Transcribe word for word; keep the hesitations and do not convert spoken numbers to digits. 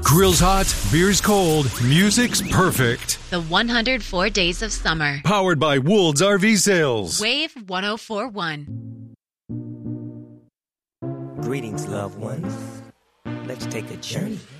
Grill's hot, beer's cold, music's perfect. The one hundred four Days of Summer. Powered by Woold's R V Sales. Wave one oh four point one. Greetings, loved ones. Let's take a journey.